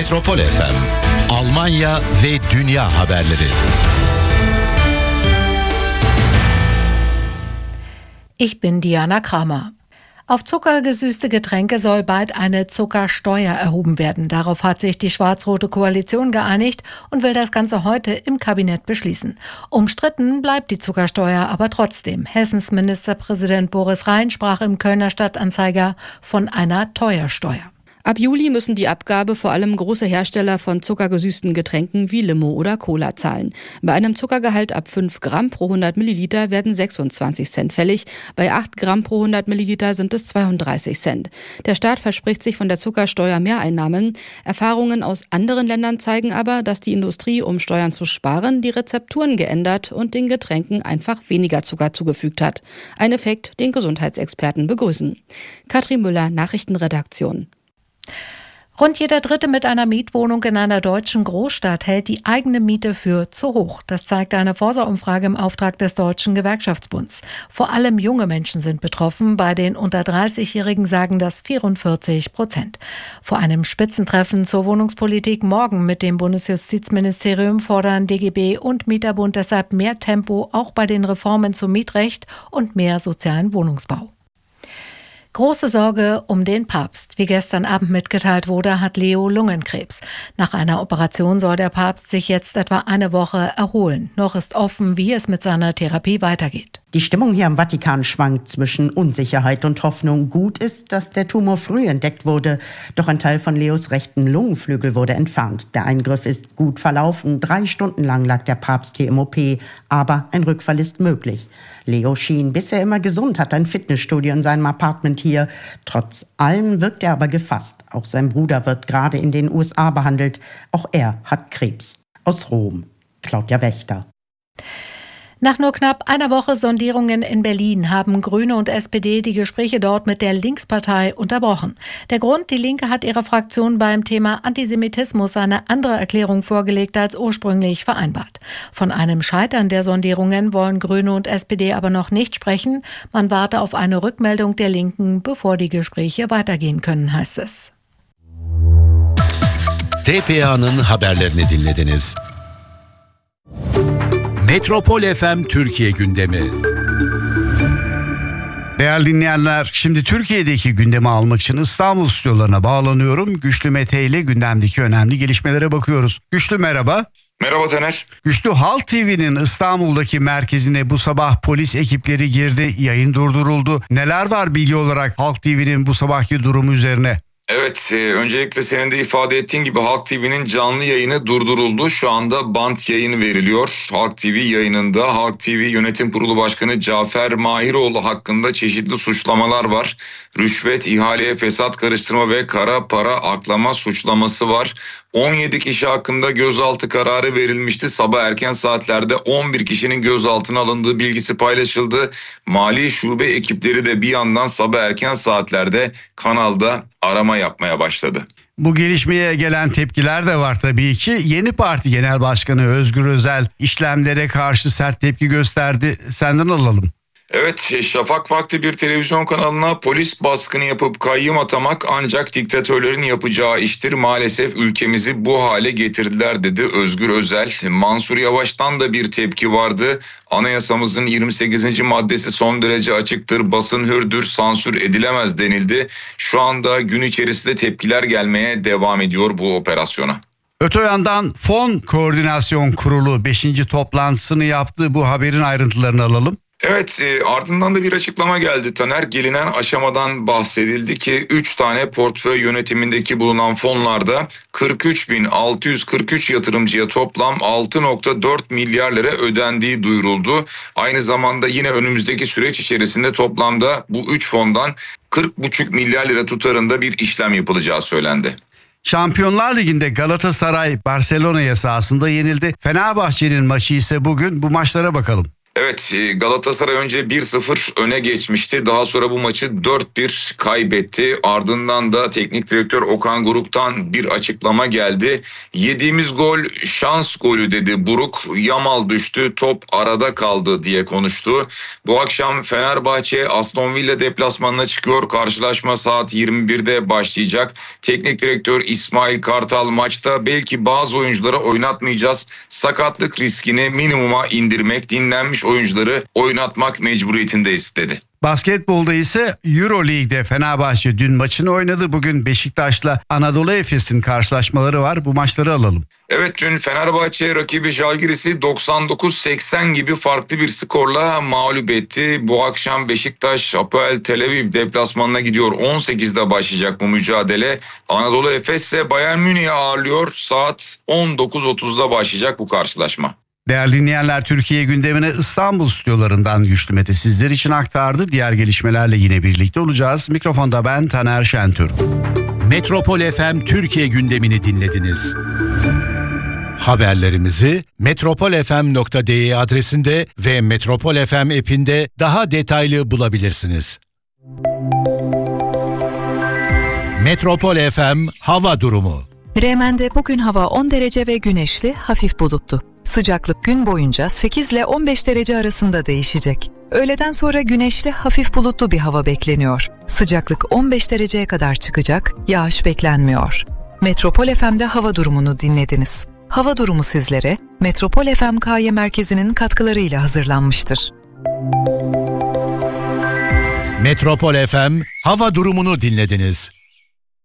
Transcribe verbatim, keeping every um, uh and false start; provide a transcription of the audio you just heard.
Metropol F M, Almanya ve dünya haberleri. Ich bin Diana Kramer. Auf zuckergesüßte Getränke soll bald eine Zuckersteuer erhoben werden. Darauf hat sich die schwarz-rote Koalition geeinigt und will das Ganze heute im Kabinett beschließen. Umstritten bleibt die Zuckersteuer aber trotzdem. Hessens Ministerpräsident Boris Rhein sprach im Kölner Stadtanzeiger von einer Teuersteuer. Ab Juli müssen die Abgabe vor allem große Hersteller von zuckergesüßten Getränken wie Limo oder Cola zahlen. Bei einem Zuckergehalt ab fünf Gramm pro hundert Milliliter werden sechsundzwanzig Cent fällig. Bei acht Gramm pro hundert Milliliter sind es zweiunddreißig Cent. Der Staat verspricht sich von der Zuckersteuer Mehreinnahmen. Erfahrungen aus anderen Ländern zeigen aber, dass die Industrie, um Steuern zu sparen, die Rezepturen geändert und den Getränken einfach weniger Zucker zugefügt hat. Ein Effekt, den Gesundheitsexperten begrüßen. Katrin Müller, Nachrichtenredaktion. Rund jeder Dritte mit einer Mietwohnung in einer deutschen Großstadt hält die eigene Miete für zu hoch. Das zeigt eine Forsa-Umfrage im Auftrag des Deutschen Gewerkschaftsbunds. Vor allem junge Menschen sind betroffen. Bei den unter dreißigjährigen sagen das vierundvierzig Prozent. Vor einem Spitzentreffen zur Wohnungspolitik morgen mit dem Bundesjustizministerium fordern D G B und Mieterbund deshalb mehr Tempo, auch bei den Reformen zum Mietrecht und mehr sozialen Wohnungsbau. Große Sorge um den Papst. Wie gestern Abend mitgeteilt wurde, hat Leo Lungenkrebs. Nach einer Operation soll der Papst sich jetzt etwa eine Woche erholen. Noch ist offen, wie es mit seiner Therapie weitergeht. Die Stimmung hier im Vatikan schwankt zwischen Unsicherheit und Hoffnung. Gut ist, dass der Tumor früh entdeckt wurde, doch ein Teil von Leos rechten Lungenflügel wurde entfernt. Der Eingriff ist gut verlaufen. Drei Stunden lang lag der Papst hier im O P, aber ein Rückfall ist möglich. Leo schien bisher immer gesund, hat ein Fitnessstudio in seinem Apartment hier. Trotz allem wirkt er aber gefasst. Auch sein Bruder wird gerade in den U S A behandelt. Auch er hat Krebs. Aus Rom, Claudia Wächter. Nach nur knapp einer Woche Sondierungen in Berlin haben Grüne und S P D die Gespräche dort mit der Linkspartei unterbrochen. Der Grund: Die Linke hat ihrer Fraktion beim Thema Antisemitismus eine andere Erklärung vorgelegt als ursprünglich vereinbart. Von einem Scheitern der Sondierungen wollen Grüne und S P D aber noch nicht sprechen. Man warte auf eine Rückmeldung der Linken, bevor die Gespräche weitergehen können, heißt es. T P A'nın haberlerini dinlediniz. Metropol F M Türkiye gündemi. Değerli dinleyenler, şimdi Türkiye'deki gündemi almak için İstanbul stüdyolarına bağlanıyorum. Güçlü Mete ile gündemdeki önemli gelişmelere bakıyoruz. Güçlü merhaba. Merhaba Taner. Güçlü, Halk T V'nin İstanbul'daki merkezine bu sabah polis ekipleri girdi, yayın durduruldu. Neler var bilgi olarak Halk T V'nin bu sabahki durumu üzerine? Evet, e, öncelikle senin de ifade ettiğin gibi Halk T V'nin canlı yayını durduruldu. Şu anda bant yayını veriliyor. Halk T V yayınında Halk T V Yönetim Kurulu Başkanı Cafer Mahiroğlu hakkında çeşitli suçlamalar var. Rüşvet, ihaleye fesat karıştırma ve kara para aklama suçlaması var. on yedi kişi hakkında gözaltı kararı verilmişti. Sabah erken saatlerde on bir kişinin gözaltına alındığı bilgisi paylaşıldı. Mali şube ekipleri de bir yandan sabah erken saatlerde kanalda arama yapmaya başladı. Bu gelişmeye gelen tepkiler de var tabii ki. Yeni Parti Genel Başkanı Özgür Özel işlemlere karşı sert tepki gösterdi. Senden alalım. Evet, şafak vakti bir televizyon kanalına polis baskını yapıp kayyum atamak ancak diktatörlerin yapacağı iştir. Maalesef ülkemizi bu hale getirdiler dedi Özgür Özel. Mansur Yavaş'tan da bir tepki vardı. Anayasamızın yirmi sekizinci maddesi son derece açıktır. Basın hürdür, sansür edilemez denildi. Şu anda gün içerisinde tepkiler gelmeye devam ediyor bu operasyona. Öte yandan Fon Koordinasyon Kurulu beşinci toplantısını yaptı. Bu haberin ayrıntılarını alalım. Evet, e, ardından da bir açıklama geldi Taner. Gelinen aşamadan bahsedildi ki üç tane portföy yönetimindeki bulunan fonlarda kırk üç bin altı yüz kırk üç yatırımcıya toplam altı nokta dört milyar lira ödendiği duyuruldu. Aynı zamanda yine önümüzdeki süreç içerisinde toplamda bu üç fondan kırk buçuk milyar lira tutarında bir işlem yapılacağı söylendi. Şampiyonlar Ligi'nde Galatasaray Barcelona'ya sahasında yenildi. Fenerbahçe'nin maçı ise bugün. Bu maçlara bakalım. Evet, Galatasaray önce bir sıfır öne geçmişti. Daha sonra bu maçı dört bir kaybetti. Ardından da teknik direktör Okan Buruk'tan bir açıklama geldi. Yediğimiz gol şans golü dedi Buruk. Yamal düştü, top arada kaldı diye konuştu. Bu akşam Fenerbahçe Aston Villa deplasmanına çıkıyor. Karşılaşma saat yirmi birde başlayacak. Teknik direktör İsmail Kartal maçta belki bazı oyuncuları oynatmayacağız. Sakatlık riskini minimuma indirmek, dinlenmiş oyuncuları oynatmak mecburiyetindeyiz dedi. Basketbolda ise Euro League'de Fenerbahçe dün maçını oynadı. Bugün Beşiktaş'la Anadolu Efes'in karşılaşmaları var. Bu maçları alalım. Evet, dün Fenerbahçe rakibi Žalgiris'i doksan dokuz seksen gibi farklı bir skorla mağlup etti. Bu akşam Beşiktaş Apoel Tel Aviv deplasmanına gidiyor. on sekizde başlayacak bu mücadele. Anadolu Efes ise Bayern Münih'i ağırlıyor. Saat on dokuz otuzda başlayacak bu karşılaşma. Değerli dinleyenler, Türkiye gündemine İstanbul stüdyolarından Güçlü Mete sizler için aktardı. Diğer gelişmelerle yine birlikte olacağız. Mikrofonda ben Taner Şentürk. Metropol F M Türkiye gündemini dinlediniz. Haberlerimizi metropol f m nokta d e adresinde ve Metropol F M app'inde daha detaylı bulabilirsiniz. Metropol F M hava durumu. Bremen'de bugün hava on derece ve güneşli, hafif bulutlu. Sıcaklık gün boyunca sekiz ile on beş derece arasında değişecek. Öğleden sonra güneşli, hafif bulutlu bir hava bekleniyor. Sıcaklık on beş dereceye kadar çıkacak, yağış beklenmiyor. Metropol F M'de hava durumunu dinlediniz. Hava durumu sizlere Metropol F M K Y merkezinin katkılarıyla hazırlanmıştır. Metropol F M hava durumunu dinlediniz.